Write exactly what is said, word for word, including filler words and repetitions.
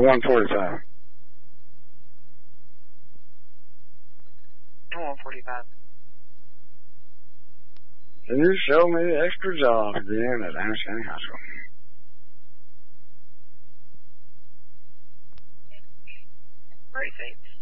one forty-five. one forty-five. Can you show me extra jobs again at Adams County High School? Great, thanks.